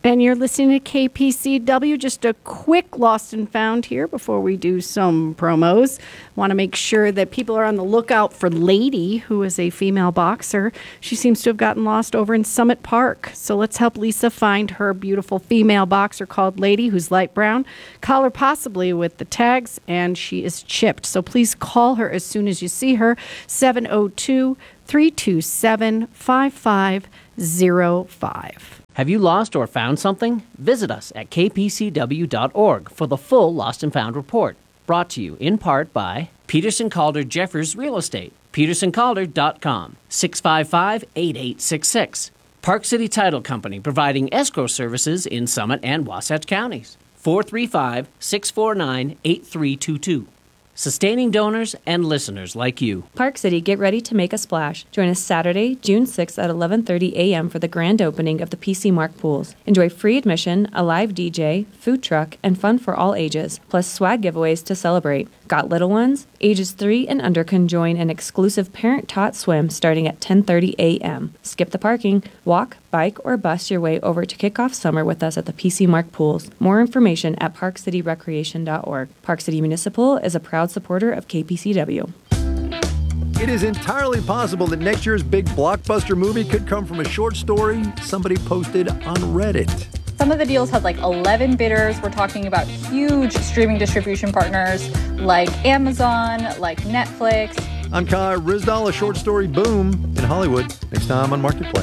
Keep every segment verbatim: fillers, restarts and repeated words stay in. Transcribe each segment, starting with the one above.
And you're listening to K P C W. Just a quick Lost and Found here before we do some promos. Want to make sure that people are on the lookout for Lady, who is a female boxer. She seems to have gotten lost over in Summit Park. So let's help Lisa find her beautiful female boxer called Lady, who's light brown. Call her possibly with the tags, and she is chipped. So please call her as soon as you see her. seven oh two, three two seven, five five zero five. Have you lost or found something? Visit us at k p c w dot org for the full Lost and Found report. Brought to you in part by Peterson Calder Jeffers Real Estate, peterson calder dot com, six five five, eight eight six six. Park City Title Company, providing escrow services in Summit and Wasatch counties, four three five, six four nine, eight three two two. Sustaining donors and listeners like you. Park City, get ready to make a splash. Join us Saturday, June sixth at eleven thirty a.m. for the grand opening of the P C Mark pools. Enjoy free admission, a live D J, food truck, and fun for all ages, plus swag giveaways to celebrate. Got little ones? Ages three and under can join an exclusive parent-taught swim starting at ten thirty a.m. Skip the parking. Walk, bike, or bus your way over to kick off summer with us at the P C Mark pools. More information at park city recreation dot org. Park City Municipal is a proud supporter of K P C W. It is entirely possible that next year's big blockbuster movie could come from a short story somebody posted on Reddit. Some of the deals had like eleven bidders. We're talking about huge streaming distribution partners like Amazon, like Netflix. I'm Kai Rizdal, a short story boom in Hollywood. Next time on Marketplace.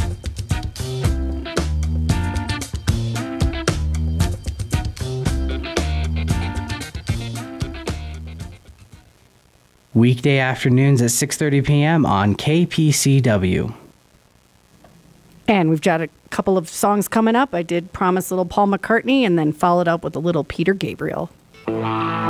Weekday afternoons at six thirty p.m. on K P C W. And we've got a couple of songs coming up. I did promise little Paul McCartney and then followed up with a little Peter Gabriel.